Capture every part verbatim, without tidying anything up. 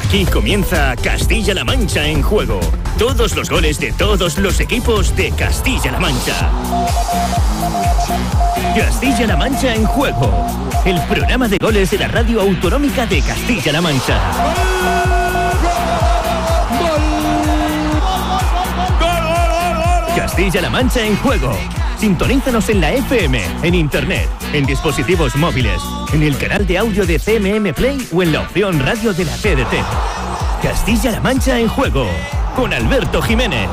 Aquí comienza Castilla-La Mancha en juego. Todos los goles de todos los equipos de Castilla-La Mancha. Castilla-La Mancha en juego. El programa de goles de la radio autonómica de Castilla-La Mancha. Castilla-La Mancha en juego. Sintonízanos en la F M, en internet, en dispositivos móviles, en el canal de audio de C M M Play o en la opción radio de la T D T. Castilla-La Mancha en juego, con Alberto Jiménez.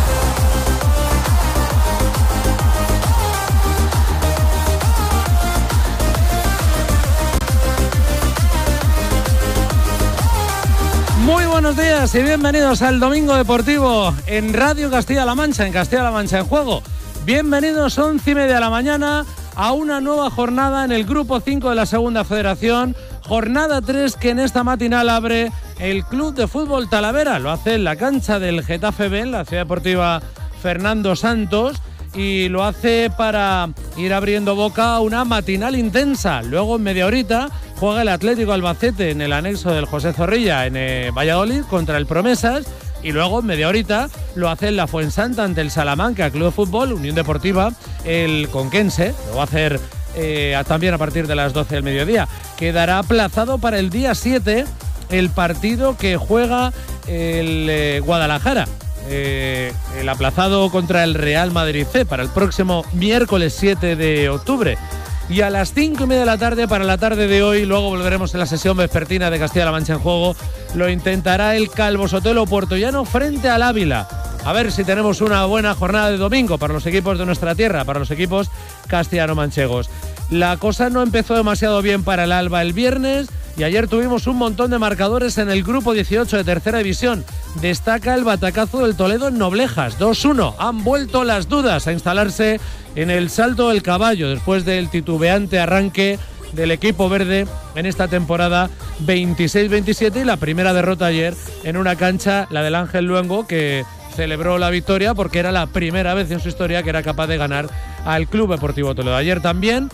Muy buenos días y bienvenidos al Domingo Deportivo en Radio Castilla-La Mancha, en Castilla-La Mancha en juego. Bienvenidos once y media de la mañana a una nueva jornada en el Grupo cinco de la Segunda Federación. Jornada tres que en esta matinal abre el Club de Fútbol Talavera. Lo hace en la cancha del Getafe B, en la Ciudad Deportiva Fernando Santos. Y lo hace para ir abriendo boca a una matinal intensa. Luego en media horita juega el Atlético Albacete en el anexo del José Zorrilla en eh, Valladolid contra el Promesas. Y luego en media horita lo hace en la Fuensanta ante el Salamanca Club de Fútbol, Unión Deportiva, el Conquense. Lo va a hacer eh, también a partir de las doce del mediodía. Quedará aplazado para el día siete el partido que juega el eh, Guadalajara. Eh, el aplazado contra el Real Madrid C para el próximo miércoles siete de octubre. Y a las cinco y media de la tarde, para la tarde de hoy, luego volveremos en la sesión vespertina de Castilla-La Mancha en juego, lo intentará el Calvo Sotelo Puertollano frente al Ávila. A ver si tenemos una buena jornada de domingo para los equipos de nuestra tierra, para los equipos castellano-manchegos. La cosa no empezó demasiado bien para el Alba el viernes y ayer tuvimos un montón de marcadores en el grupo dieciocho de tercera división. Destaca el batacazo del Toledo en Noblejas, dos uno. Han vuelto las dudas a instalarse en el Salto del Caballo después del titubeante arranque del equipo verde en esta temporada veintiséis veintisiete y la primera derrota ayer en una cancha, la del Ángel Luengo, que celebró la victoria porque era la primera vez en su historia que era capaz de ganar al Club Deportivo Toledo. Ayer también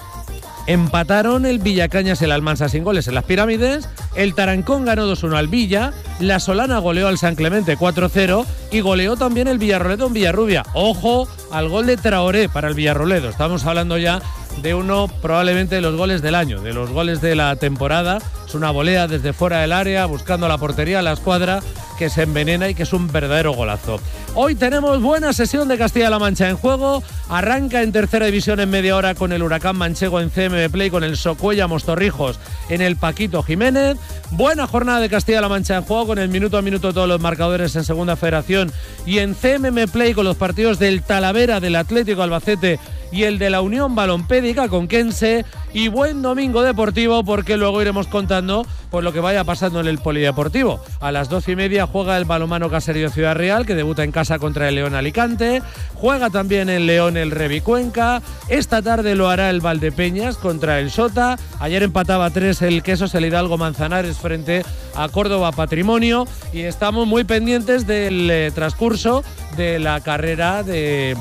empataron el Villacañas y el Almansa sin goles en las Pirámides, el Tarancón ganó dos uno al Villa, la Solana goleó al San Clemente cuatro cero y goleó también el Villarroledo en Villarrubia. Ojo al gol de Traoré para el Villarroledo, estamos hablando ya de uno probablemente de los goles del año, de los goles de la temporada. Es una volea desde fuera del área buscando la portería, la escuadra que se envenena y que es un verdadero golazo. Hoy tenemos buena sesión de Castilla-La Mancha en juego. Arranca en tercera división en media hora con el Huracán Manchego en C M M Play, con el Socuella Mostorrijos en el Paquito Jiménez. Buena jornada de Castilla-La Mancha en juego con el minuto a minuto todos los marcadores en Segunda Federación y en C M M Play con los partidos del Talavera, del Atlético Albacete y el de la Unión Balompédica Conquense. Y buen domingo deportivo porque luego iremos contando pues lo que vaya pasando en el polideportivo. A las doce y media juega el balonmano Caserío Ciudad Real, que debuta en casa contra el León Alicante. Juega también en León el Revicuenca. Esta tarde lo hará el Valdepeñas contra el Sota. Ayer empataba tres el Quesos, el Hidalgo Manzanares frente a Córdoba Patrimonio. Y estamos muy pendientes del eh, transcurso de la carrera de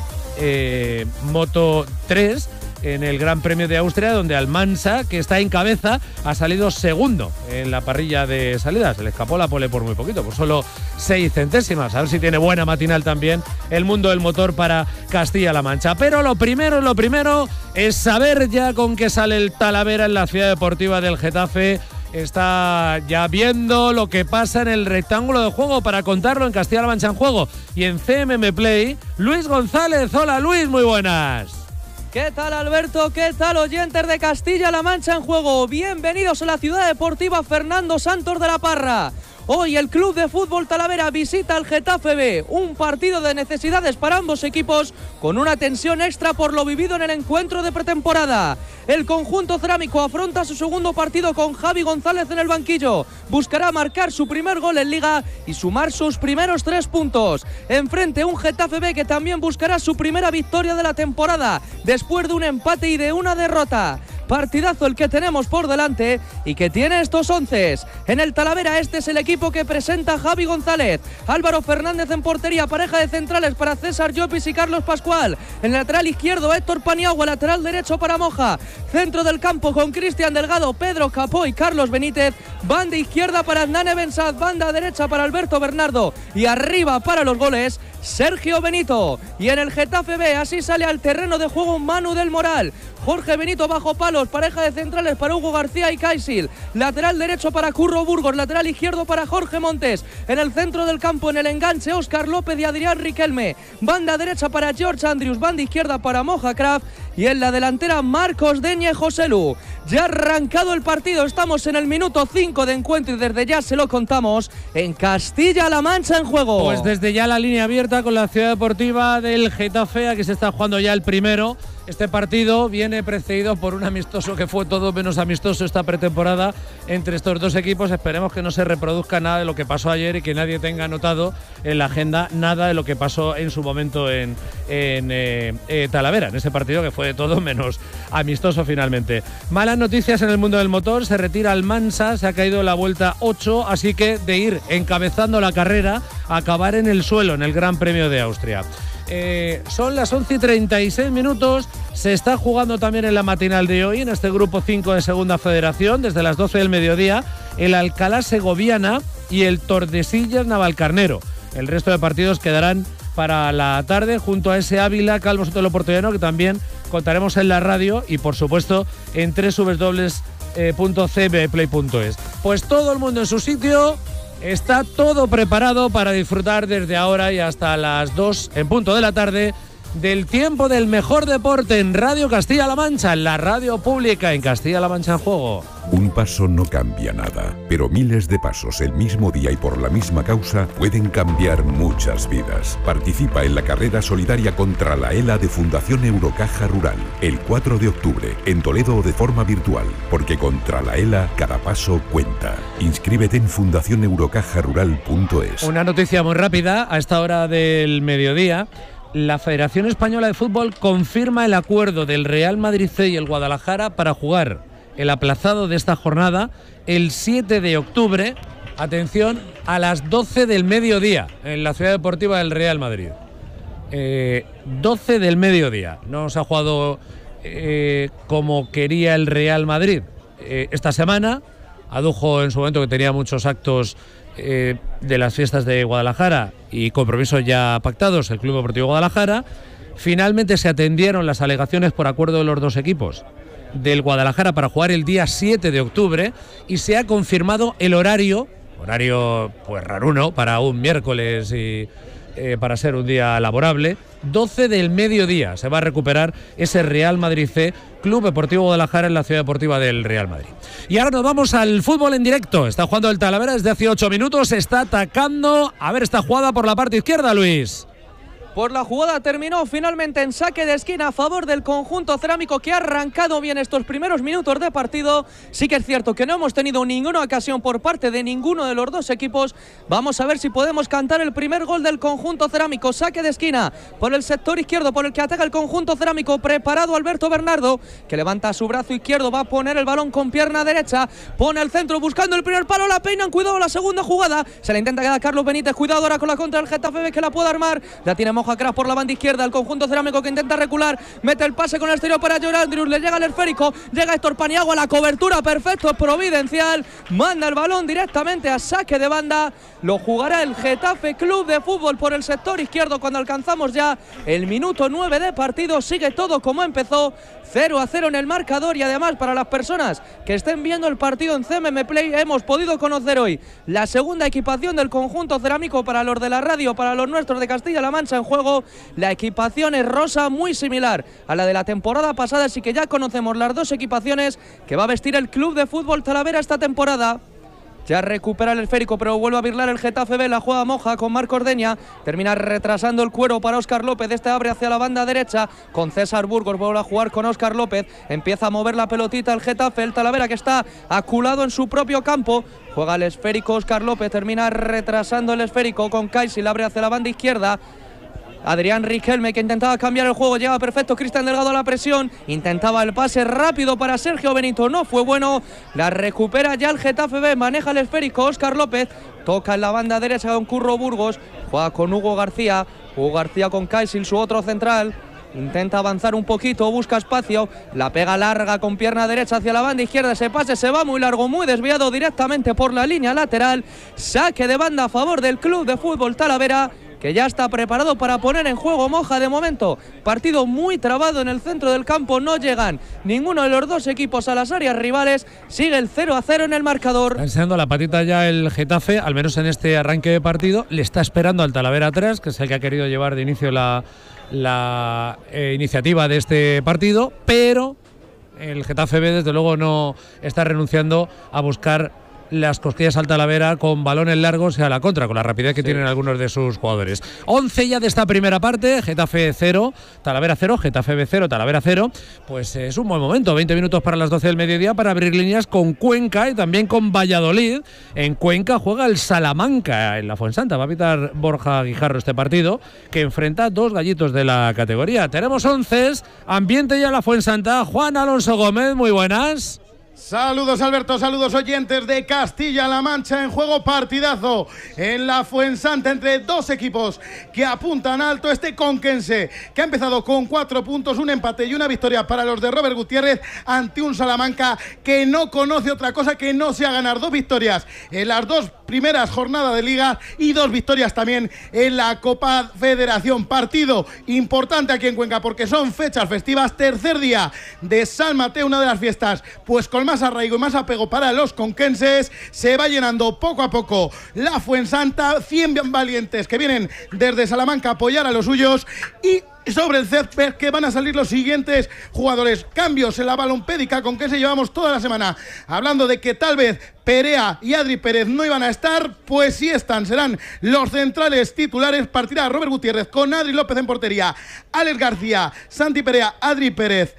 eh, Moto tres en el Gran Premio de Austria, donde Almansa, que está en cabeza, ha salido segundo en la parrilla de salida. Se le escapó la pole por muy poquito, por solo seis centésimas. A ver si tiene buena matinal también el mundo del motor para Castilla-La Mancha. Pero lo primero, lo primero es saber ya con qué sale el Talavera en la Ciudad Deportiva del Getafe. Está ya viendo lo que pasa en el rectángulo de juego para contarlo en Castilla-La Mancha en juego y en C M M Play. Luis González. Hola Luis, muy buenas. ¿Qué tal Alberto? ¿Qué tal oyentes de Castilla-La Mancha en juego? Bienvenidos a la Ciudad Deportiva Fernando Santos de la Parra. Hoy el Club de Fútbol Talavera visita al Getafe B, un partido de necesidades para ambos equipos con una tensión extra por lo vivido en el encuentro de pretemporada. El conjunto cerámico afronta su segundo partido con Javi González en el banquillo. Buscará marcar su primer gol en Liga y sumar sus primeros tres puntos. Enfrente un Getafe B que también buscará su primera victoria de la temporada después de un empate y de una derrota. partidazo el que tenemos por delante y que tiene estos once. En el Talavera este es el equipo que presenta Javi González, Álvaro Fernández en portería, pareja de centrales para César Llopis y Carlos Pascual. En el lateral izquierdo Héctor Paniagua, lateral derecho para Moja. Centro del campo con Cristian Delgado, Pedro Capó y Carlos Benítez. Banda izquierda para Nane Bensaz, banda derecha para Alberto Bernardo y arriba para los goles Sergio Benito. Y en el Getafe B así sale al terreno de juego Manu del Moral. Jorge Benito bajo palos, pareja de centrales para Hugo García y Kaisil. Lateral derecho para Curro Burgos, lateral izquierdo para Jorge Montes. En el centro del campo, en el enganche, Óscar López y Adrián Riquelme. Banda derecha para George Andrews, banda izquierda para Moja Kraft. Y en la delantera, Marcos Deña y José Lu. Ya ha arrancado el partido, estamos en el minuto cinco de encuentro y desde ya se lo contamos en Castilla-La Mancha en juego. Pues desde ya la línea abierta con la Ciudad Deportiva del Getafe, aquí se está jugando ya el primero. Este partido viene precedido por un amistoso que fue todo menos amistoso esta pretemporada entre estos dos equipos. Esperemos que no se reproduzca nada de lo que pasó ayer y que nadie tenga anotado en la agenda nada de lo que pasó en su momento en, en eh, eh, Talavera, en ese partido que fue todo menos amistoso finalmente. Malas noticias en el mundo del motor, se retira Almansa, se ha caído la vuelta ocho, así que de ir encabezando la carrera, a acabar en el suelo en el Gran Premio de Austria. Eh, son las once y treinta y seis minutos, se está jugando también en la matinal de hoy, en este grupo cinco de Segunda Federación, desde las doce del mediodía, el Alcalá Segoviana y el Tordesillas Navalcarnero. El resto de partidos quedarán para la tarde, junto a ese Ávila Calvo Sotelo Portollano, que también contaremos en la radio y por supuesto en doble u doble u doble u punto c b play punto es. Pues todo el mundo en su sitio. Está todo preparado para disfrutar desde ahora y hasta las dos en punto de la tarde del tiempo del mejor deporte en Radio Castilla-La Mancha, en la radio pública en Castilla-La Mancha en juego. Un paso no cambia nada, pero miles de pasos el mismo día y por la misma causa pueden cambiar muchas vidas. Participa en la carrera solidaria contra la ELA de Fundación Eurocaja Rural, el cuatro de octubre, en Toledo o de forma virtual, porque contra la ELA cada paso cuenta. Inscríbete en fundación eurocaja rural punto es. Una noticia muy rápida a esta hora del mediodía. La Federación Española de Fútbol confirma el acuerdo del Real Madrid C y el Guadalajara para jugar el aplazado de esta jornada el siete de octubre, atención, a las doce del mediodía en la Ciudad Deportiva del Real Madrid. Eh, doce del mediodía, no se ha jugado eh, como quería el Real Madrid. Eh, esta semana adujo en su momento que tenía muchos actos eh, de las fiestas de Guadalajara y compromisos ya pactados el Club Deportivo Guadalajara. Finalmente se atendieron las alegaciones por acuerdo de los dos equipos del Guadalajara para jugar el día siete de octubre y se ha confirmado el horario, horario pues raruno para un miércoles y eh, para ser un día laborable, doce del mediodía se va a recuperar ese Real Madrid C, Club Deportivo Guadalajara en la Ciudad Deportiva del Real Madrid. Y ahora nos vamos al fútbol en directo. Está jugando el Talavera desde hace ocho minutos, está atacando. A ver esta jugada por la parte izquierda, Luis. Pues la jugada terminó finalmente en saque de esquina a favor del conjunto cerámico, que ha arrancado bien estos primeros minutos de partido. Sí que es cierto que no hemos tenido ninguna ocasión por parte de ninguno de los dos equipos. Vamos a ver si podemos cantar el primer gol del conjunto cerámico. Saque de esquina por el sector izquierdo por el que ataca el conjunto cerámico. Preparado Alberto Bernardo, que levanta su brazo izquierdo, va a poner el balón con pierna derecha, pone el centro buscando el primer palo, la peinan, cuidado la segunda jugada, se la intenta quedar Carlos Benítez, cuidado ahora con la contra del Getafe B, que la puede armar, la tiene Moja Kraft por la banda izquierda, el conjunto cerámico que intenta recular, mete el pase con el exterior para George Andrews, le llega el esférico, llega Héctor Paniagua, la cobertura perfecto, providencial, manda el balón directamente a saque de banda, lo jugará el Getafe Club de Fútbol por el sector izquierdo cuando alcanzamos ya el minuto nueve de partido. Sigue todo como empezó, cero a cero en el marcador, y además para las personas que estén viendo el partido en C M M Play hemos podido conocer hoy la segunda equipación del conjunto cerámico. Para los de la radio, para los nuestros de Castilla-La Mancha en juego, la equipación es rosa, muy similar a la de la temporada pasada, así que ya conocemos las dos equipaciones que va a vestir el Club de Fútbol Talavera esta temporada. Ya recupera el esférico, pero vuelve a virlar el Getafe B, la juega Moja con Marcos Deña, termina retrasando el cuero para Óscar López, este abre hacia la banda derecha con César Burgos, vuelve a jugar con Óscar López, empieza a mover la pelotita el Getafe, el Talavera que está aculado en su propio campo, juega el esférico Óscar López, termina retrasando el esférico con Kaisil, abre hacia la banda izquierda, Adrián Riquelme, que intentaba cambiar el juego, llega perfecto Cristian Delgado a la presión, intentaba el pase rápido para Sergio Benito, no fue bueno, la recupera ya el Getafe B, maneja el esférico Óscar López, toca en la banda derecha con Curro Burgos, juega con Hugo García, Hugo García con Kaisil, su otro central, intenta avanzar un poquito, busca espacio, la pega larga con pierna derecha hacia la banda izquierda, ese pase se va muy largo, muy desviado directamente por la línea lateral, saque de banda a favor del Club de Fútbol Talavera, que ya está preparado para poner en juego Moja. De momento, partido muy trabado en el centro del campo, no llegan ninguno de los dos equipos a las áreas rivales, sigue el cero a cero en el marcador. Está enseñando la patita ya el Getafe, al menos en este arranque de partido, le está esperando al Talavera atrás, que es el que ha querido llevar de inicio la, la eh, iniciativa de este partido, pero el Getafe B desde luego no está renunciando a buscar las cosquillas al Talavera con balones largos y a la contra, con la rapidez que sí tienen algunos de sus jugadores. once ya de esta primera parte, Getafe cero, Talavera cero, Getafe B cero, Talavera cero. Pues es un buen momento, veinte minutos para las doce del mediodía para abrir líneas con Cuenca y también con Valladolid. En Cuenca juega el Salamanca en la Fuensanta. Va a pitar Borja Guijarro este partido, que enfrenta a dos gallitos de la categoría. Tenemos once, ambiente ya en la Fuensanta. Juan Alonso Gómez, muy buenas. Saludos Alberto, saludos oyentes de Castilla-La Mancha. En juego partidazo en la Fuensanta entre dos equipos que apuntan alto. Este conquense que ha empezado con cuatro puntos, un empate y una victoria para los de Robert Gutiérrez ante un Salamanca que no conoce otra cosa que no sea ganar. Dos victorias en las dos primeras jornadas de liga y dos victorias también en la Copa Federación. Partido importante aquí en Cuenca porque son fechas festivas, tercer día de San Mateo, una de las fiestas pues con más arraigo y más apego para los conquenses. Se va llenando poco a poco la Fuensanta, cien valientes que vienen desde Salamanca a apoyar a los suyos. Y sobre el césped que van a salir los siguientes jugadores. Cambios en la balompédica con que se llevamos toda la semana hablando de que tal vez Perea y Adri Pérez no iban a estar, pues sí están, serán los centrales titulares. Partirá Robert Gutiérrez con Adri López en portería, Alex García, Santi Perea, Adri Pérez.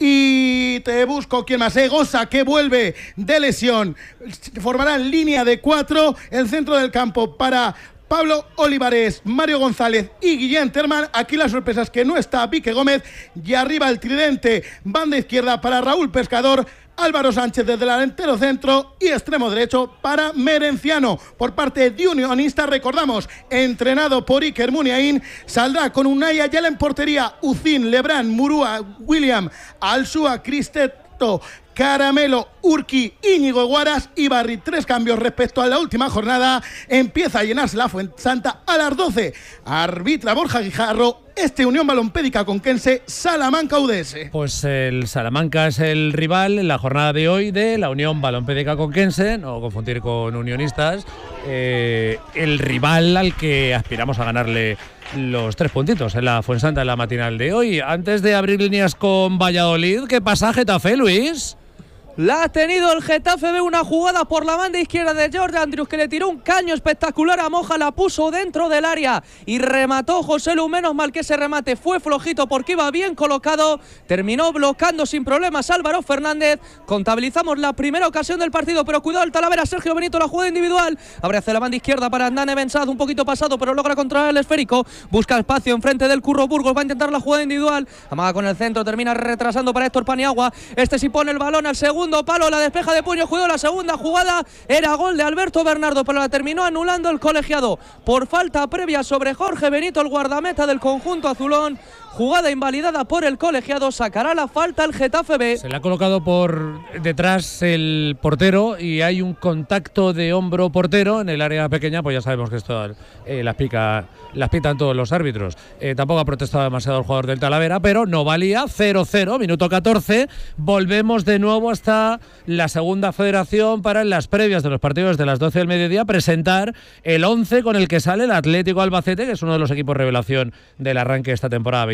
Y te busco quién más, Egosa, que vuelve de lesión. Formarán línea de cuatro, el centro del campo para Pablo Olivares, Mario González y Guillén Terman. Aquí la sorpresa es que no está Pique Gómez. Y arriba el tridente, banda izquierda para Raúl Pescador, Álvaro Sánchez desde el delantero centro y extremo derecho para Merenciano. Por parte de Unionista, recordamos, entrenado por Iker Muniain, saldrá con Unai Ayala en portería, Ucín, Lebrán, Murúa, William, Alsúa, Cristeto, Caramelo, Urqui, Íñigo Guaras y Barri. Tres cambios respecto a la última jornada. Empieza a llenarse la Fuensanta a las doce. Arbitra Borja Guijarro. Este Unión Balompédica Conquense, Salamanca U D S. Pues el Salamanca es el rival en la jornada de hoy de la Unión Balompédica Conquense, no confundir con Unionistas, eh, el rival al que aspiramos a ganarle los tres puntitos en la Fuensanta en la matinal de hoy. Antes de abrir líneas con Valladolid, ¿qué pasa Getafe, Luis? La ha tenido el Getafe B, una jugada por la banda izquierda de George Andrews, que le tiró un caño espectacular a Moja, la puso dentro del área y remató José Lu. Menos mal que ese remate fue flojito porque iba bien colocado, terminó bloqueando sin problemas Álvaro Fernández. Contabilizamos la primera ocasión del partido, pero cuidado el Talavera, Sergio Benito, la jugada individual, abre hacia la banda izquierda para Andane Bensad, un poquito pasado pero logra controlar el esférico, busca espacio enfrente del Curro Burgos, va a intentar la jugada individual, amaga con el centro, termina retrasando para Héctor Paniagua, este sí pone el balón al segundo palo, la despeja de puño, cuidado, la segunda jugada era gol de Alberto Bernardo, pero la terminó anulando el colegiado por falta previa sobre Jorge Benito, el guardameta del conjunto azulón. Jugada invalidada por el colegiado, sacará la falta el Getafe B. Se le ha colocado por detrás el portero y hay un contacto de hombro portero en el área pequeña, pues ya sabemos que esto eh, las pica, las pitan todos los árbitros. Eh, tampoco ha protestado demasiado el jugador del Talavera, pero no valía. Cero cero, minuto catorce. Volvemos de nuevo hasta la segunda federación para en las previas de los partidos de las doce del mediodía presentar el once con el que sale el Atlético Albacete, que es uno de los equipos revelación del arranque de esta temporada veinte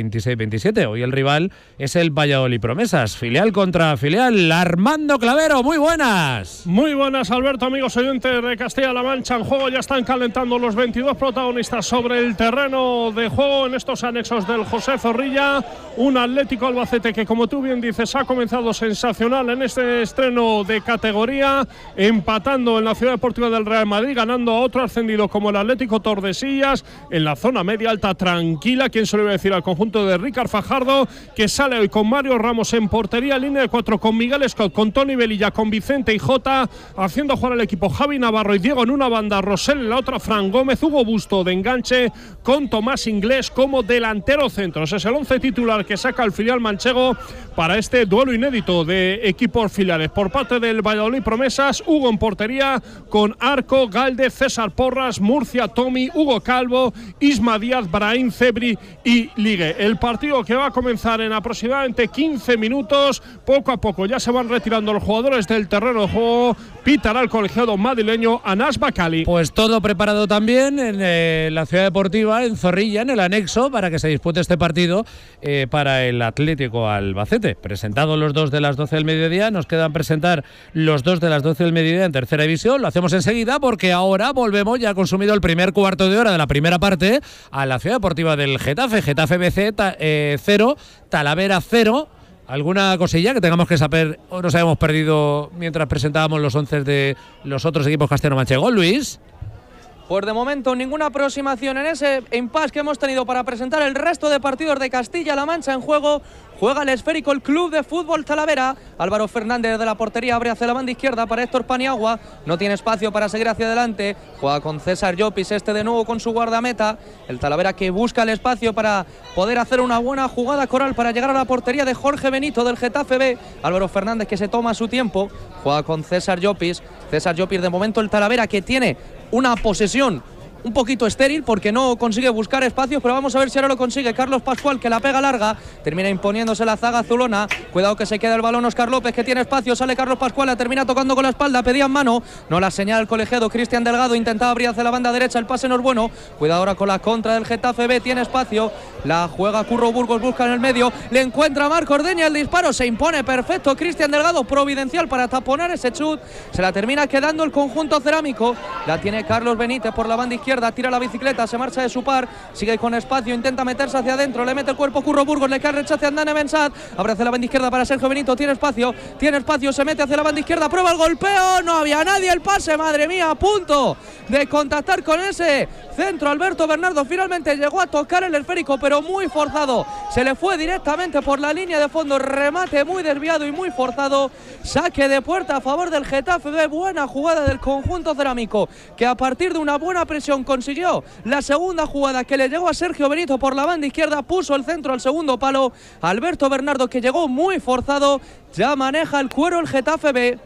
veintiséis veintisiete. Hoy el rival es el Valladolid Promesas, filial contra filial. Armando Clavero, muy buenas. Muy buenas, Alberto, amigos oyentes de Castilla-La Mancha. En juego ya están calentando los veintidós protagonistas sobre el terreno de juego en estos anexos del José Zorrilla. Un Atlético Albacete que, como tú bien dices, ha comenzado sensacional en este estreno de categoría, empatando en la Ciudad Deportiva del Real Madrid, ganando a otro ascendido como el Atlético Tordesillas en la zona media alta tranquila. ¿Quién se lo iba a decir al conjunto de Ricard Fajardo, que sale hoy con Mario Ramos en portería, línea de cuatro con Miguel Scott, con Tony Velilla, con Vicente y Jota, haciendo jugar al equipo Javi Navarro y Diego en una banda, Rosell en la otra, Fran Gómez, Hugo Busto de enganche, con Tomás Inglés como delantero centro. Ese es el once titular que saca el filial manchego para este duelo inédito de equipos filiales. Por parte del Valladolid Promesas, Hugo en portería, con Arco, Galde, César Porras, Murcia, Tommy, Hugo Calvo, Isma Díaz, Brahim Cebri y Ligue. El partido que va a comenzar en aproximadamente quince minutos. Poco a poco ya se van retirando los jugadores del terreno de juego. Pitará el colegiado madrileño Anas Bacali. Pues todo preparado también en eh, la Ciudad Deportiva, en Zorrilla, en el anexo, para que se dispute este partido eh, para el Atlético Albacete. Presentados los dos de las doce del mediodía, nos quedan presentar los dos de las doce del mediodía en tercera división. Lo hacemos enseguida porque ahora volvemos, ya ha consumido el primer cuarto de hora de la primera parte, a la Ciudad Deportiva del Getafe. Getafe B C cero, Talavera cero. ¿Alguna cosilla que tengamos que saber o nos hayamos perdido mientras presentábamos los once de los otros equipos castellano-manchegos, Luis? Pues de momento ninguna aproximación en ese impasse que hemos tenido para presentar el resto de partidos de Castilla-La Mancha en juego. Juega el esférico el Club de Fútbol Talavera. Álvaro Fernández de la portería abre hacia la banda izquierda para Héctor Paniagua. No tiene espacio para seguir hacia adelante. Juega con César Llopis, este de nuevo con su guardameta. El Talavera que busca el espacio para poder hacer una buena jugada coral para llegar a la portería de Jorge Benito del Getafe B. Álvaro Fernández que se toma su tiempo. Juega con César Llopis. César Llopis de momento el Talavera que tiene una posesión un poquito estéril porque no consigue buscar espacios, pero vamos a ver si ahora lo consigue Carlos Pascual, que la pega larga, termina imponiéndose la zaga azulona. Cuidado que se queda el balón Óscar López, que tiene espacio, sale Carlos Pascual, la termina tocando con la espalda, pedía en mano, no la señala el colegiado Cristian Delgado, intentaba abrir hacia la banda derecha, el pase no es bueno. Cuidado ahora con la contra del Getafe B, tiene espacio, la juega Curro Burgos, busca en el medio, le encuentra a Marco Ordeña, el disparo se impone perfecto, Cristian Delgado providencial para taponar ese chut, se la termina quedando el conjunto cerámico, la tiene Carlos Benítez por la banda izquierda, tira la bicicleta, se marcha de su par, sigue con espacio, intenta meterse hacia adentro, le mete el cuerpo Curro Burgos, le cae el rechace a Andane Bensat, abre hacia la banda izquierda para Sergio Benito, tiene espacio, tiene espacio, se mete hacia la banda izquierda, prueba el golpeo, no había nadie, el pase, madre mía, a punto de contactar con ese centro Alberto Bernardo, finalmente llegó a tocar el esférico, pero muy forzado, se le fue directamente por la línea de fondo, remate muy desviado y muy forzado, saque de puerta a favor del Getafe B, buena jugada del conjunto cerámico, que a partir de una buena presión consiguió la segunda jugada que le llegó a Sergio Benito por la banda izquierda, puso el centro al segundo palo, Alberto Bernardo que llegó muy forzado, ya maneja el cuero el Getafe B.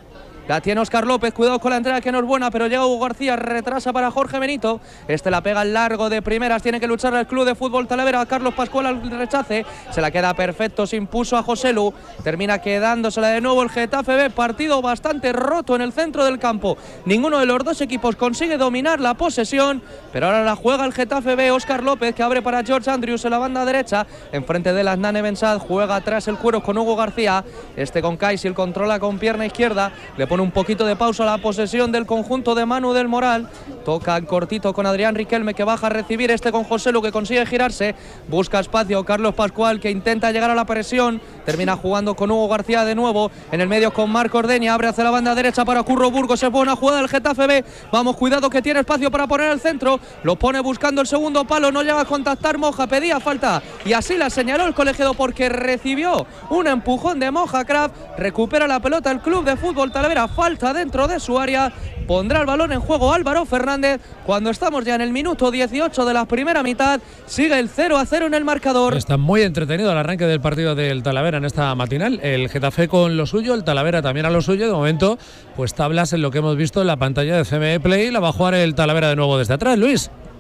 La tiene Óscar López, cuidado con la entrada que no es buena, pero llega Hugo García, retrasa para Jorge Benito. Este la pega al largo de primeras, tiene que luchar el Club de Fútbol Talavera. Carlos Pascual al rechace, se la queda perfecto, se impuso a José Lu. Termina quedándosela de nuevo el Getafe B, partido bastante roto en el centro del campo. Ninguno de los dos equipos consigue dominar la posesión, pero ahora la juega el Getafe B. Óscar López que abre para George Andrews en la banda derecha, enfrente de las Nane Bensat, juega atrás el cuero con Hugo García. Este con Kaisil controla con pierna izquierda, le pone un poquito de pausa a la posesión del conjunto de Manu del Moral, toca cortito con Adrián Riquelme que baja a recibir, este con José Lu que consigue girarse, busca espacio Carlos Pascual que intenta llegar a la presión, termina jugando con Hugo García de nuevo, en el medio con Marco Ordeña, abre hacia la banda derecha para Curro Burgos, es buena jugada del Getafe B, vamos cuidado que tiene espacio para poner el centro, lo pone buscando el segundo palo, no llega a contactar Moja, pedía falta y así la señaló el colegiado porque recibió un empujón de Moja Kraft, recupera la pelota el Club de Fútbol Talavera, falta dentro de su área, pondrá el balón en juego Álvaro Fernández cuando estamos ya en el minuto dieciocho de la primera mitad, sigue el cero a cero en el marcador. Está muy entretenido el arranque del partido del Talavera en esta matinal, el Getafe con lo suyo, el Talavera también a lo suyo, de momento pues tablas en lo que hemos visto en la pantalla de C M E Play, la va a jugar el Talavera de nuevo desde atrás, Luis.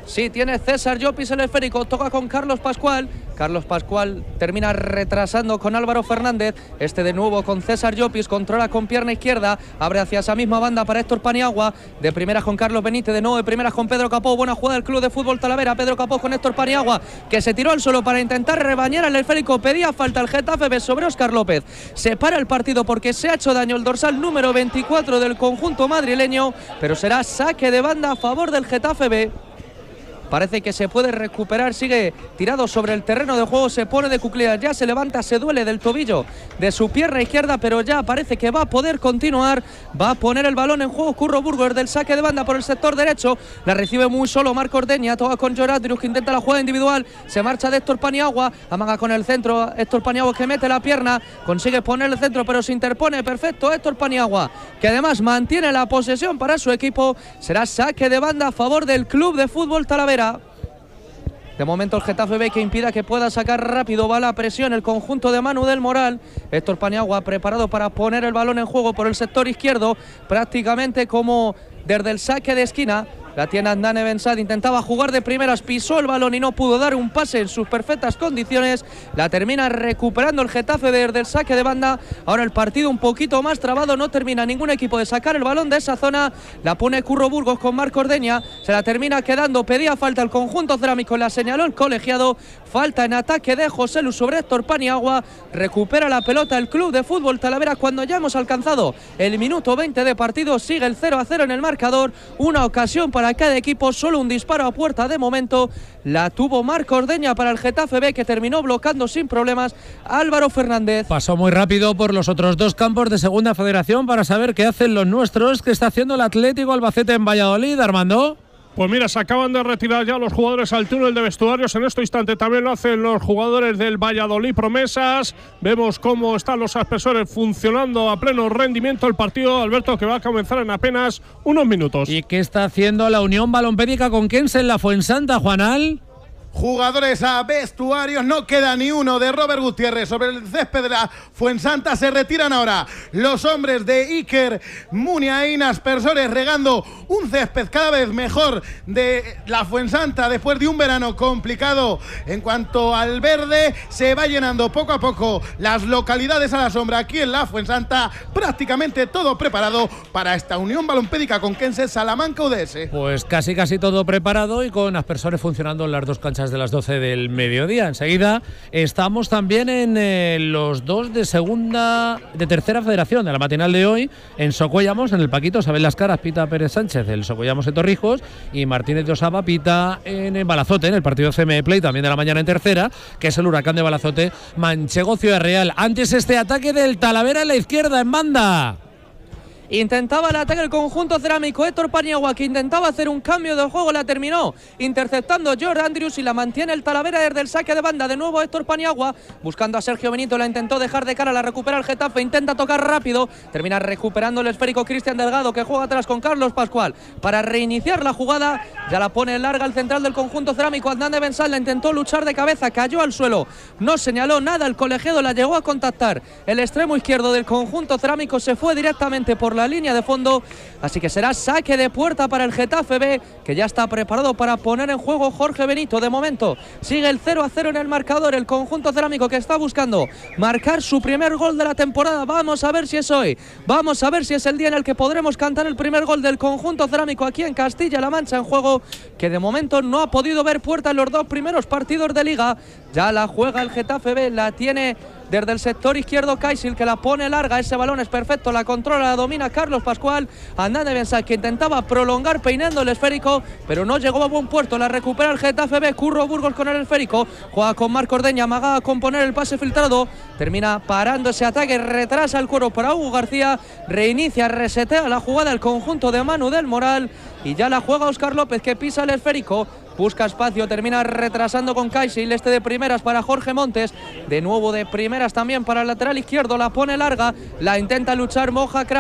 Sí, tiene César Llopis el esférico, toca con Carlos Pascual. Carlos Pascual termina retrasando con Álvaro Fernández. Este de nuevo con César Llopis, controla con pierna izquierda, abre hacia esa misma banda para Héctor Paniagua. De primeras con Carlos Benítez, de nuevo de primeras con Pedro Capó. Buena jugada del Club de Fútbol Talavera. Pedro Capó con Héctor Paniagua, que se tiró al suelo para intentar rebañar al esférico. Pedía falta el Getafe B sobre Óscar López. Se para el partido porque se ha hecho daño el dorsal número veinticuatro del conjunto madrileño, pero será saque de banda a favor del Getafe B. Parece que se puede recuperar, sigue tirado sobre el terreno de juego, se pone de cuclillas, ya se levanta, se duele del tobillo de su pierna izquierda, pero ya parece que va a poder continuar, va a poner el balón en juego Curro Burgos del saque de banda por el sector derecho, la recibe muy solo Marco Ordeña, toca con Joradrius que intenta la jugada individual, se marcha de Héctor Paniagua, amaga con el centro, Héctor Paniagua que mete la pierna, consigue poner el centro pero se interpone, perfecto Héctor Paniagua, que además mantiene la posesión para su equipo, será saque de banda a favor del Club de Fútbol Talavera. De momento el Getafe B que impida que pueda sacar rápido, va la presión el conjunto de Manu del Moral. Héctor Paniagua preparado para poner el balón en juego por el sector izquierdo, prácticamente como desde el saque de esquina. La tiene Adnan Bensad, intentaba jugar de primeras, pisó el balón y no pudo dar un pase en sus perfectas condiciones. La termina recuperando el Getafe desde el saque de banda. Ahora el partido un poquito más trabado, no termina ningún equipo de sacar el balón de esa zona. La pone Curro Burgos con Marco Ordeña, se la termina quedando, pedía falta el conjunto cerámico, la señaló el colegiado. Falta en ataque de José Lu sobre Héctor Paniagua. Recupera la pelota el Club de Fútbol Talavera cuando ya hemos alcanzado el minuto veinte de partido. Sigue el cero a cero en el marcador. Una ocasión para cada equipo, solo un disparo a puerta de momento. La tuvo Marco Ordeña para el Getafe B, que terminó bloqueando sin problemas Álvaro Fernández. Pasó muy rápido por los otros dos campos de Segunda Federación para saber qué hacen los nuestros, qué está haciendo el Atlético Albacete en Valladolid, Armando. Pues mira, se acaban de retirar ya los jugadores al túnel de vestuarios. En este instante también lo hacen los jugadores del Valladolid Promesas. Vemos cómo están los aspersores funcionando a pleno rendimiento el partido, Alberto, que va a comenzar en apenas unos minutos. ¿Y qué está haciendo la Unión Balompédica Conquense en la Fuensanta, Juanal? Jugadores a vestuarios, no queda ni uno de Robert Gutiérrez sobre el césped de la Fuensanta. Se retiran ahora los hombres de Iker Muniain, aspersores regando un césped cada vez mejor de la Fuensanta después de un verano complicado. En cuanto al verde, se va llenando poco a poco las localidades a la sombra aquí en la Fuensanta, prácticamente todo preparado para esta Unión Balompédica Conquense Salamanca U D S. Pues casi casi todo preparado y con aspersores funcionando en las dos canchas de las doce del mediodía. Enseguida estamos también en eh, los dos de segunda, de tercera federación de la matinal de hoy, en Socuellamos, en el Paquito, Sabel Las Caras, pita Pérez Sánchez, del Socuellamos de Torrijos, y Martínez de Osaba pita en el Balazote, en el partido C M Play, también de la mañana en tercera, que es el Huracán de Balazote, Manchego Ciudad Real. Antes este ataque del Talavera en la izquierda, en banda. Intentaba el ataque el conjunto cerámico, Héctor Paniagua, que intentaba hacer un cambio de juego, la terminó interceptando George Andrews y la mantiene el Talavera desde el saque de banda. De nuevo Héctor Paniagua buscando a Sergio Benito, la intentó dejar de cara, la recupera el Getafe, intenta tocar rápido, termina recuperando el esférico Cristian Delgado, que juega atrás con Carlos Pascual para reiniciar la jugada. Ya la pone larga el central del conjunto cerámico, Adnan de Bensal, la intentó luchar de cabeza, cayó al suelo, no señaló nada el colegiado, la llegó a contactar el extremo izquierdo del conjunto cerámico, se fue directamente por la línea de fondo, así que será saque de puerta para el Getafe B, que ya está preparado para poner en juego Jorge Benito. De momento sigue el cero a cero en el marcador, el conjunto cerámico que está buscando marcar su primer gol de la temporada. Vamos a ver si es hoy, vamos a ver si es el día en el que podremos cantar el primer gol del conjunto cerámico aquí en Castilla-La Mancha, en juego que de momento no ha podido ver puerta en los dos primeros partidos de Liga. Ya la juega el Getafe B, la tiene desde el sector izquierdo Kaisil, que la pone larga, ese balón es perfecto, la controla, la domina Carlos Pascual. Adnan de Bensal, que intentaba prolongar peinando el esférico, pero no llegó a buen puerto, la recupera el Getafe B, Curro Burgos con el esférico, juega con Marco Ordeña, amaga a componer el pase filtrado, termina parando ese ataque, retrasa el cuero para Hugo García, reinicia, resetea la jugada el conjunto de Manu del Moral, y ya la juega Óscar López, que pisa el esférico, busca espacio, termina retrasando con Kaisil, este de primeras para Jorge Montes, de nuevo de primeras también para el lateral izquierdo, la pone larga, la intenta luchar Moja Kraft,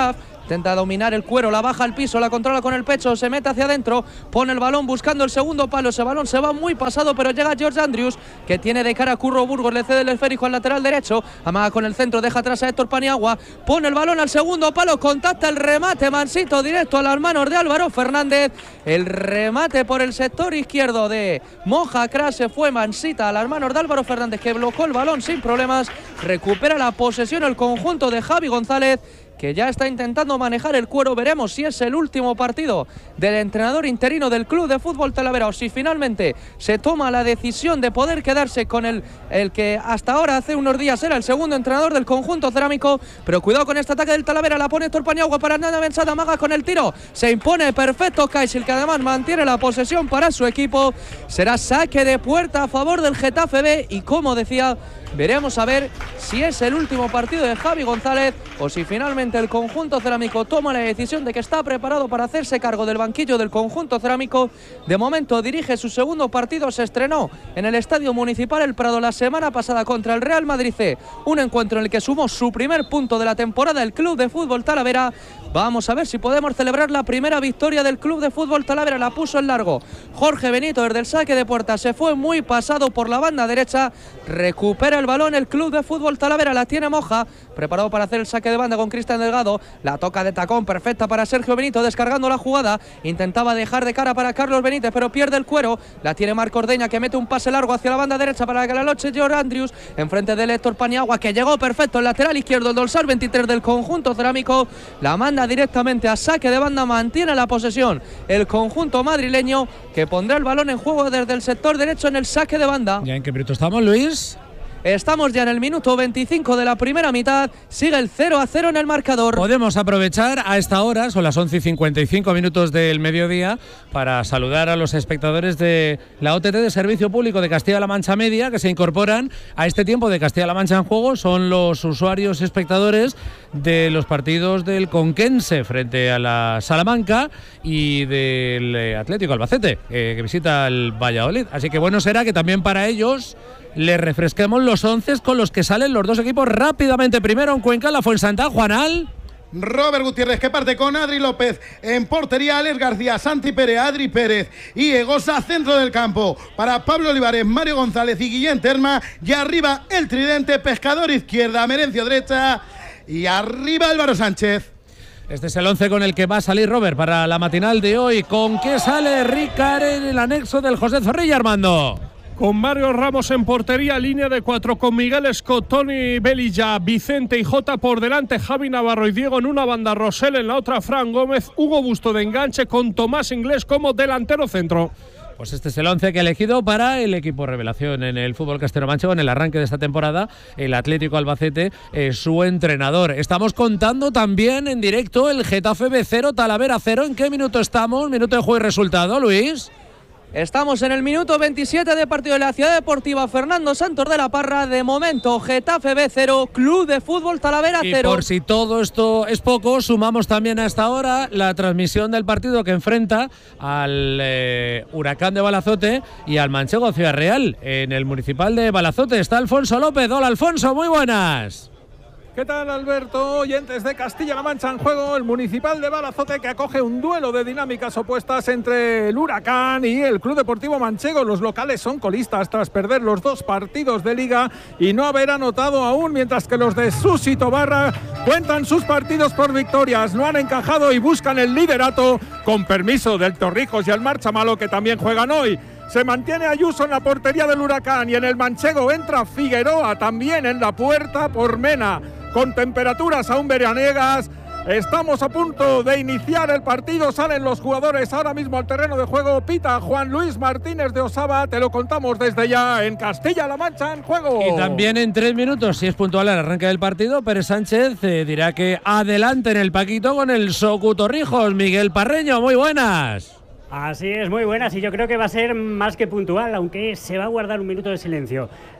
intenta dominar el cuero, la baja al piso, la controla con el pecho, se mete hacia adentro, pone el balón buscando el segundo palo, ese balón se va muy pasado, pero llega George Andrews, que tiene de cara a Curro Burgos, le cede el esférico al lateral derecho, amaga con el centro, deja atrás a Héctor Paniagua, pone el balón al segundo palo, contacta el remate, Mansito directo a las manos de Álvaro Fernández, el remate por el sector izquierdo de Moja Crash, se fue Mansita a las manos de Álvaro Fernández, que bloqueó el balón sin problemas, recupera la posesión el conjunto de Javi González, que ya está intentando manejar el cuero. Veremos si es el último partido del entrenador interino del Club de Fútbol Talavera o si finalmente se toma la decisión de poder quedarse con el, el que hasta ahora, hace unos días, era el segundo entrenador del conjunto cerámico. Pero cuidado con este ataque del Talavera, la pone Héctor Paniagua para nada Mensada, maga con el tiro, se impone perfecto Kaisil, que además mantiene la posesión para su equipo. Será saque de puerta a favor del Getafe B y, como decía, veremos a ver si es el último partido de Javi González o si finalmente el conjunto cerámico toma la decisión de que está preparado para hacerse cargo del banquillo del conjunto cerámico. De momento dirige su segundo partido, se estrenó en el Estadio Municipal El Prado la semana pasada contra el Real Madrid C, un encuentro en el que sumó su primer punto de la temporada el Club de Fútbol Talavera. Vamos a ver si podemos celebrar la primera victoria del Club de Fútbol Talavera. La puso en largo Jorge Benito desde el saque de puerta, se fue muy pasado por la banda derecha, recupera el balón el Club de Fútbol Talavera, la tiene Moja, preparado para hacer el saque de banda con Cristian Delgado, la toca de tacón perfecta para Sergio Benito, descargando la jugada, intentaba dejar de cara para Carlos Benítez, pero pierde el cuero, la tiene Marco Ordeña, que mete un pase largo hacia la banda derecha para que la loche George Andrews, enfrente de Héctor Paniagua, que llegó perfecto, el lateral izquierdo, el dorsal veintitrés del conjunto cerámico, la manda directamente a saque de banda, mantiene la posesión el conjunto madrileño, que pondrá el balón en juego desde el sector derecho en el saque de banda. ¿Ya en qué minuto estamos, Luis? Estamos ya en el minuto veinticinco de la primera mitad, sigue el cero a cero en el marcador. Podemos aprovechar a esta hora, son las once y cincuenta y cinco minutos del mediodía, para saludar a los espectadores de la O T T de Servicio Público de Castilla-La Mancha Media, que se incorporan a este tiempo de Castilla-La Mancha en Juego. Son los usuarios espectadores de los partidos del Conquense frente a la Salamanca y del Atlético Albacete, eh, que visita el Valladolid. Así que bueno será que también para ellos le refresquemos los once con los que salen los dos equipos rápidamente. Primero en Cuenca, la Fuensanta, Juanal. Robert Gutiérrez, que parte con Adri López en portería, Alex García, Santi Pérez, Adri Pérez y Egosa, centro del campo para Pablo Olivares, Mario González y Guillén Terma, y arriba el tridente, Pescador izquierda, Merencio derecha y arriba Álvaro Sánchez. Este es el once con el que va a salir Robert para la matinal de hoy. ¿Con qué sale Ricard en el anexo del José Zorrilla, Armando? Con Mario Ramos en portería, línea de cuatro con Miguel Escot, Tony Belilla, Vicente y Jota por delante, Javi Navarro y Diego en una banda, Rosell en la otra, Fran Gómez, Hugo Busto de enganche con Tomás Inglés como delantero centro. Pues este es el once que ha elegido para el equipo revelación en el fútbol castellano-manchego en el arranque de esta temporada, el Atlético Albacete, eh, su entrenador. Estamos contando también en directo el Getafe B cero, Talavera cero. ¿En qué minuto estamos? Minuto de juego y resultado, Luis. Estamos en el minuto veintisiete de partido de la Ciudad Deportiva Fernando Santos de la Parra. De momento, Getafe B cero, Club de Fútbol Talavera cero. Y por si todo esto es poco, sumamos también a esta hora la transmisión del partido que enfrenta al eh, Huracán de Balazote y al Manchego Ciudad Real. En el Municipal de Balazote está Alfonso López. Hola, Alfonso, muy buenas. ¿Qué tal, Alberto? Oyentes de Castilla-La Mancha en Juego, el Municipal de Balazote, que acoge un duelo de dinámicas opuestas entre el Huracán y el Club Deportivo Manchego. Los locales son colistas tras perder los dos partidos de Liga y no haber anotado aún, mientras que los de Susi Tobarra cuentan sus partidos por victorias. No han encajado y buscan el liderato, con permiso del Torrijos y el Marchamalo, que también juegan hoy. Se mantiene Ayuso en la portería del Huracán y en el Manchego entra Figueroa también en la puerta por Mena. Con temperaturas aún veraniegas, estamos a punto de iniciar el partido. Salen los jugadores ahora mismo al terreno de juego. Pita Juan Luis Martínez de Osaba. Te lo contamos desde ya en Castilla-La Mancha en Juego. Y también en tres minutos, si es puntual el arranque del partido, Pérez Sánchez eh, dirá que adelante en el Paquito con el Socu Torrijos. Miguel Parreño, muy buenas. Así es, muy buenas, y yo creo que va a ser más que puntual, aunque se va a guardar un minuto de silencio.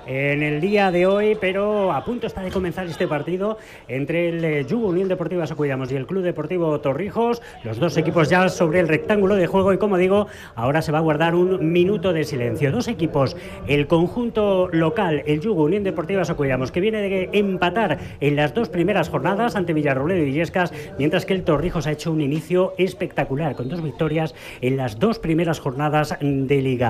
en el día de hoy, pero a punto está de comenzar este partido entre el Yugo Unión Deportiva Socuellamos y el Club Deportivo Torrijos, los dos equipos ya sobre el rectángulo de juego, y como digo, ahora se va a guardar un minuto de silencio. Dos equipos, el conjunto local, el Yugo Unión Deportiva Socuellamos, que viene de empatar en las dos primeras jornadas ante Villarrobledo y Illescas, mientras que el Torrijos ha hecho un inicio espectacular con dos victorias en las dos primeras jornadas de liga.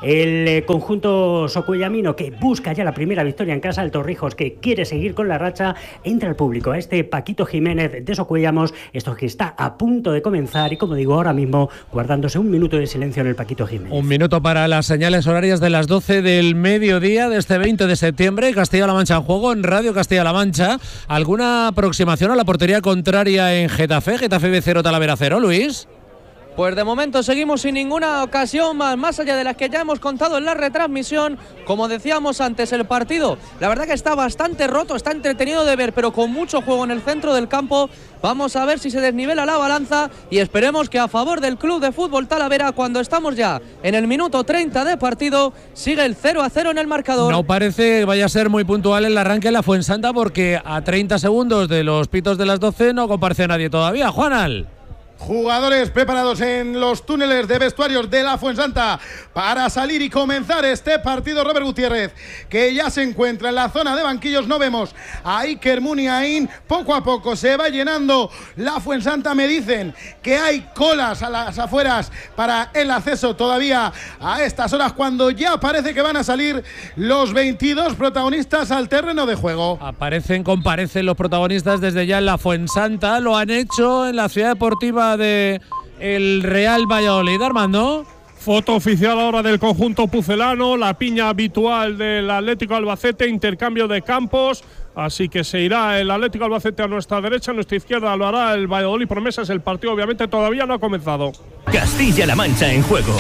El conjunto socuellamino, que busca ya la primera victoria en casa, el Torrijos, que quiere seguir con la racha, entra al público a este Paquito Jiménez de Socuellamos, esto que está a punto de comenzar, y como digo, ahora mismo guardándose un minuto de silencio en el Paquito Jiménez. Un minuto para las señales horarias de las doce del mediodía de este veinte de septiembre, Castilla-La Mancha en juego en Radio Castilla-La Mancha. ¿Alguna aproximación a la portería contraria en Getafe? Getafe B cero, Talavera cero, Luis. Pues de momento seguimos sin ninguna ocasión más, más allá de las que ya hemos contado en la retransmisión. Como decíamos antes, el partido, la verdad que está bastante roto, está entretenido de ver, pero con mucho juego en el centro del campo. Vamos a ver si se desnivela la balanza y esperemos que a favor del Club de Fútbol Talavera, cuando estamos ya en el minuto treinta de partido, sigue el cero a cero en el marcador. No parece que vaya a ser muy puntual el arranque de la Fuensanta, porque a treinta segundos de los pitos de las doce no comparece nadie todavía. Juanal. Jugadores preparados en los túneles de vestuarios de la Fuensanta para salir y comenzar este partido. Robert Gutiérrez, que ya se encuentra en la zona de banquillos. No vemos a Iker Muniain. Poco a poco se va llenando la Fuensanta. Me dicen que hay colas a las afueras para el acceso todavía a estas horas, cuando ya parece que van a salir los veintidós protagonistas al terreno de juego. Aparecen, comparecen los protagonistas desde ya en la Fuensanta. Lo han hecho en la Ciudad Deportiva de el Real Valladolid, Armando. Foto oficial ahora del conjunto pucelano, la piña habitual del Atlético Albacete, intercambio de campos, así que se irá el Atlético Albacete a nuestra derecha, a nuestra izquierda lo hará el Valladolid Promesas. El partido obviamente todavía no ha comenzado. Castilla-La Mancha en juego.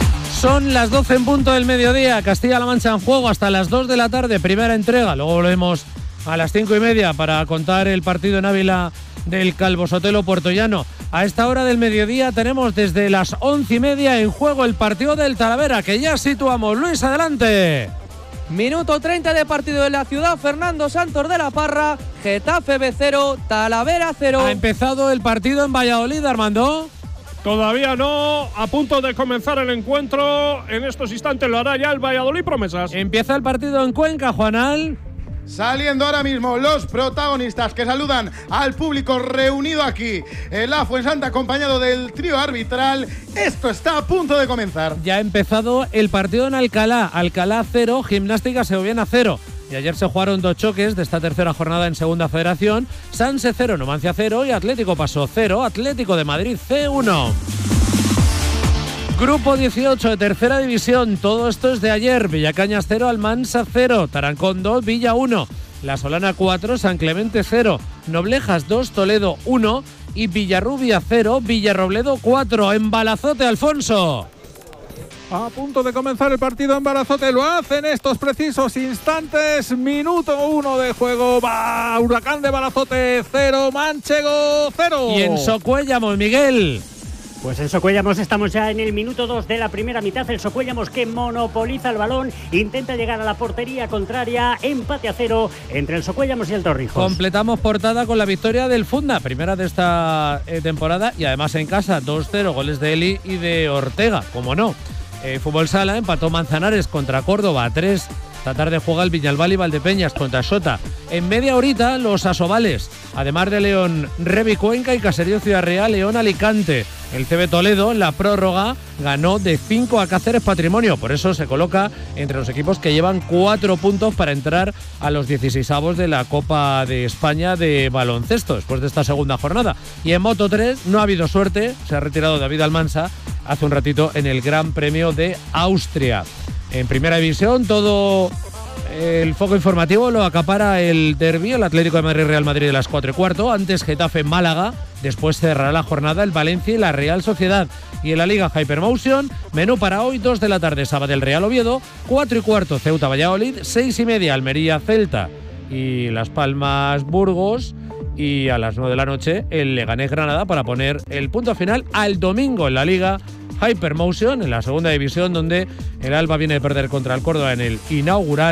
Son las doce en punto del mediodía, Castilla-La Mancha en juego hasta las dos de la tarde, primera entrega, luego volvemos a las cinco y media para contar el partido en Ávila del Calvo Sotelo Puertollano. A esta hora del mediodía tenemos desde las once y media en juego el partido del Talavera, que ya situamos. Luis, adelante. Minuto treinta de partido en la ciudad Fernando Santos de la Parra. Getafe B cero, Talavera cero. Ha empezado el partido en Valladolid, Armando. Todavía no, a punto de comenzar el encuentro. En estos instantes lo hará ya el Valladolid Promesas. Empieza el partido en Cuenca, Juanal. Saliendo ahora mismo los protagonistas, que saludan al público reunido aquí en la Fuensanta, acompañado del trío arbitral. Esto está a punto de comenzar. Ya ha empezado el partido en Alcalá. Alcalá cero, Gimnástica Segoviana cero. Y ayer se jugaron dos choques de esta tercera jornada en Segunda Federación. Sanse cero, Numancia cero y Atlético Paso cero, Atlético de Madrid C uno. Grupo dieciocho de tercera división, todo esto es de ayer. Villacañas cero, Almansa cero, Tarancón dos, Villa uno, La Solana cuatro, San Clemente cero, Noblejas dos, Toledo uno y Villarrubia cero, Villarrobledo cuatro. En Balazote, Alfonso. A punto de comenzar el partido en Balazote, lo hace en estos precisos instantes. Minuto uno de juego, va Huracán de Balazote cero, Manchego cero. Y en Socuellamos, Miguel. Pues en Socuellamos estamos ya en el minuto dos de la primera mitad. El Socuellamos, que monopoliza el balón, intenta llegar a la portería contraria. Empate a cero entre el Socuellamos y el Torrijos. Completamos portada con la victoria del Funda, primera de esta eh, temporada, y además en casa, dos cero, goles de Eli y de Ortega, como no. Eh, Fútbol Sala empató Manzanares contra Córdoba a tres. Esta tarde juega el Viñalbal y Valdepeñas contra Sota. En media horita, los Asobales, además de León, Revi Cuenca y Caserío Ciudad Real, León Alicante. El C B Toledo en la prórroga ganó de cinco a Cáceres Patrimonio, por eso se coloca entre los equipos que llevan cuatro puntos para entrar a los dieciseisavos de la Copa de España de baloncesto después de esta segunda jornada. Y en Moto tres no ha habido suerte, se ha retirado David Almansa hace un ratito en el Gran Premio de Austria. En primera división, todo el foco informativo lo acapara el derbi, el Atlético de Madrid Real Madrid de las cuatro y cuarto, antes Getafe Málaga, después cerrará la jornada el Valencia y la Real Sociedad. Y en la Liga Hypermotion, menú para hoy, dos de la tarde Sabadell Real Oviedo, cuatro y cuarto Ceuta Valladolid, seis y media Almería Celta y Las Palmas Burgos, y a las nueve de la noche el Leganés Granada, para poner el punto final al domingo en la Liga Hypermotion, en la segunda división, donde el Alba viene de perder contra el Córdoba en el inaugural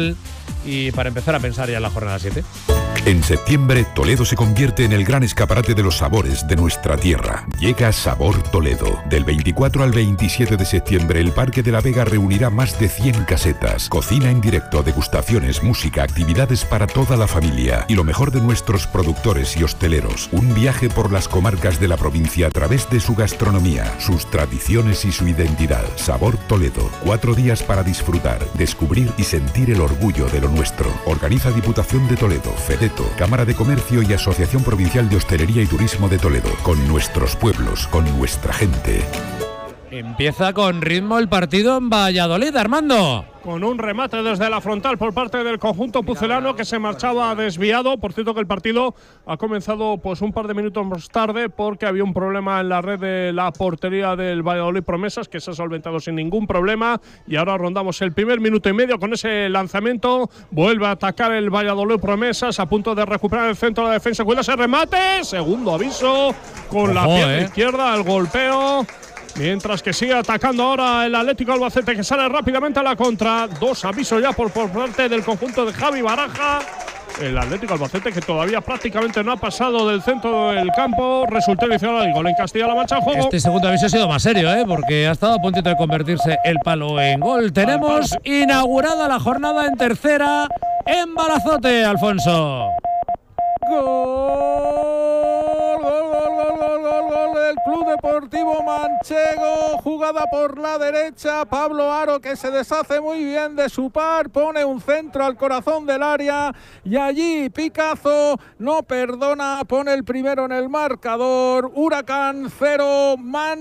y para empezar a pensar ya en la jornada siete. En septiembre, Toledo se convierte en el gran escaparate de los sabores de nuestra tierra. Llega Sabor Toledo. Del veinticuatro al veintisiete de septiembre, el Parque de la Vega reunirá más de cien casetas. Cocina en directo, degustaciones, música, actividades para toda la familia. Y lo mejor de nuestros productores y hosteleros. Un viaje por las comarcas de la provincia a través de su gastronomía, sus tradiciones y su identidad. Sabor Toledo. Cuatro días para disfrutar, descubrir y sentir el orgullo de lo nuestro. Organiza Diputación de Toledo, Fede Cámara de Comercio y Asociación Provincial de Hostelería y Turismo de Toledo. Con nuestros pueblos, con nuestra gente. Empieza con ritmo el partido en Valladolid, Armando. Con un remate desde la frontal por parte del conjunto pucelano que se marchaba desviado. Por cierto que el partido ha comenzado pues un par de minutos más tarde porque había un problema en la red de la portería del Valladolid Promesas que se ha solventado sin ningún problema y ahora rondamos el primer minuto y medio con ese lanzamiento. Vuelve a atacar el Valladolid Promesas a punto de recuperar el centro de la defensa. Cuida ese remate. Segundo aviso con Ojo, la pierna eh. izquierda, el golpeo. Mientras que sigue atacando ahora el Atlético Albacete que sale rápidamente a la contra. Dos avisos ya por, por parte del conjunto de Javi Baraja. El Atlético Albacete que todavía prácticamente no ha pasado del centro del campo. Resultado inicial y gol en Castilla-La Mancha en juego. Este segundo aviso ha sido más serio, ¿eh? Porque ha estado a puntito de convertirse el palo en gol. Tenemos inaugurada la jornada en tercera en Balazote, Alfonso. Gol, gol, gol, gol, gol, gol, gol del Club Deportivo Manchego, jugada por la derecha, Pablo Aro que se deshace muy bien de su par, pone un centro al corazón del área y allí Picazo no perdona, pone el primero en el marcador. Huracán cero,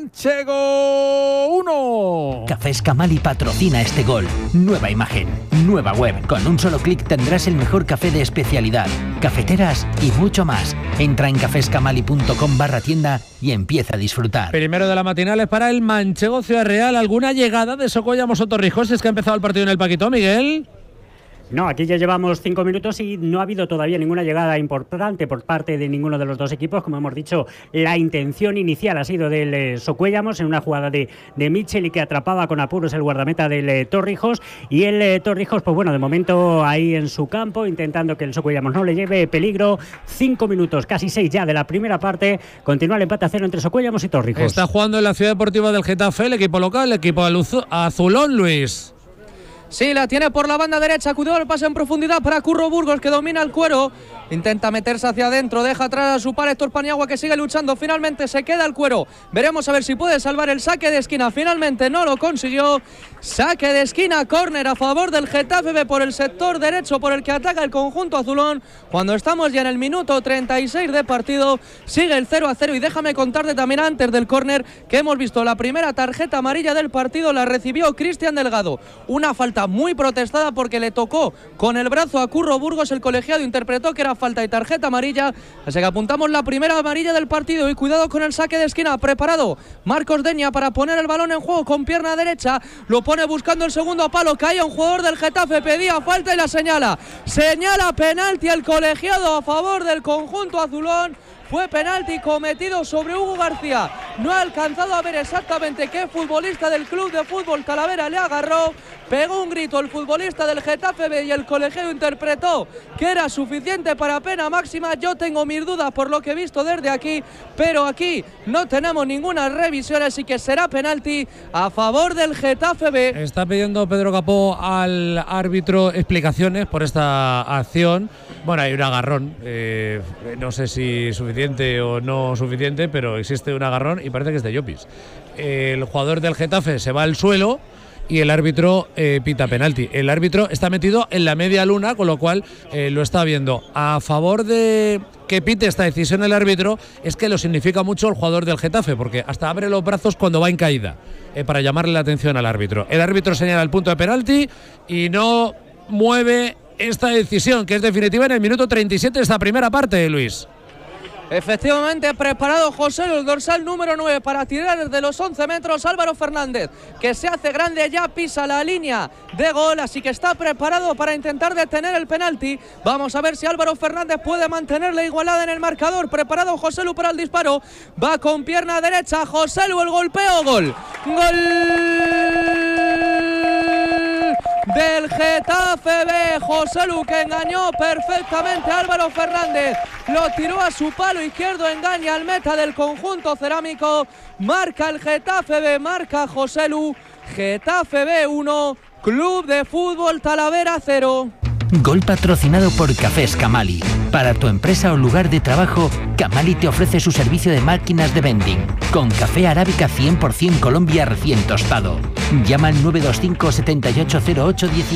Manchego uno. Cafés Camali patrocina este gol. Nueva imagen, nueva web, con un solo clic tendrás el mejor café de especialidad, cafeteras y mucho más. Entra en caféscamali.com barra tienda y empieza a disfrutar. Primero de la matinal es para el Manchego Ciudad Real. ¿Alguna llegada de Socollamos o Torrijos? Es que ha empezado el partido en el Paquito, Miguel. No, aquí ya llevamos cinco minutos y no ha habido todavía ninguna llegada importante por parte de ninguno de los dos equipos. Como hemos dicho, la intención inicial ha sido del eh, Socuellamos en una jugada de, de Mitchell y que atrapaba con apuros el guardameta del eh, Torrijos. Y el eh, Torrijos, pues bueno, de momento ahí en su campo, intentando que el Socuellamos no le lleve peligro. Cinco minutos, casi seis ya de la primera parte. Continúa el empate a cero entre Socuellamos y Torrijos. Está jugando en la Ciudad Deportiva del Getafe el equipo local, el equipo azulón, Luis. Sí, la tiene por la banda derecha, cuidado el pase en profundidad para Curro Burgos que domina el Cuero, intenta meterse hacia adentro, deja atrás a su par Héctor Paniagua que sigue luchando, finalmente se queda el Cuero, veremos a ver si puede salvar el saque de esquina, finalmente no lo consiguió, saque de esquina, córner a favor del Getafe B por el sector derecho por el que ataca el conjunto azulón, cuando estamos ya en el minuto treinta y seis de partido, sigue el cero a cero y déjame contarte también antes del córner que hemos visto la primera tarjeta amarilla del partido, la recibió Cristian Delgado, una falta muy protestada porque le tocó con el brazo a Curro Burgos, el colegiado interpretó que era falta y tarjeta amarilla, así que apuntamos la primera amarilla del partido y cuidado con el saque de esquina, preparado Marcos Deña para poner el balón en juego con pierna derecha, lo pone buscando el segundo palo, caía un jugador del Getafe, pedía falta y la señala, señala penalti el colegiado a favor del conjunto azulón. Fue penalti cometido sobre Hugo García. No ha alcanzado a ver exactamente qué futbolista del Club de Fútbol Talavera le agarró. Pegó un grito el futbolista del Getafe B y el colegiado interpretó que era suficiente para pena máxima. Yo tengo mis dudas por lo que he visto desde aquí, pero aquí no tenemos ninguna revisión, así que será penalti a favor del Getafe B. Está pidiendo Pedro Capó al árbitro explicaciones por esta acción. Bueno, hay un agarrón, eh, no sé si suficiente o no suficiente, pero existe un agarrón y parece que es de Llopis. El jugador del Getafe se va al suelo y el árbitro eh, pita penalti. El árbitro está metido en la media luna, con lo cual eh, lo está viendo. A favor de que pite esta decisión el árbitro, es que lo significa mucho el jugador del Getafe, porque hasta abre los brazos cuando va en caída, eh, para llamarle la atención al árbitro. El árbitro señala el punto de penalti y no mueve esta decisión, que es definitiva en el minuto treinta y siete de esta primera parte, Luis. Efectivamente, preparado José, el dorsal número nueve para tirar desde los once metros. Álvaro Fernández, que se hace grande, ya pisa la línea de gol, así que está preparado para intentar detener el penalti. Vamos a ver si Álvaro Fernández puede mantener la igualada en el marcador. Preparado José Lu para el disparo, va con pierna derecha José Lu, el golpeo, gol. Gol. del Getafe B. José Lu, que engañó perfectamente a Álvaro Fernández, lo tiró a su palo izquierdo, engaña al meta del conjunto cerámico. Marca el Getafe B, marca José Lu. Getafe B uno, Club de Fútbol Talavera cero. Gol patrocinado por Cafés Camali. Para tu empresa o lugar de trabajo, Camali te ofrece su servicio de máquinas de vending, con café arábica cien por ciento Colombia recién tostado. Llama al nueve dos cinco, siete ocho cero ocho uno